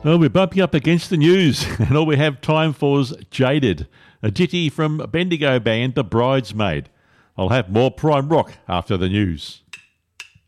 Well, we're bumping up against the news, and all we have time for is Jaded, a ditty from Bendigo band The Bridesmaid. I'll have more Prime Rock after the news.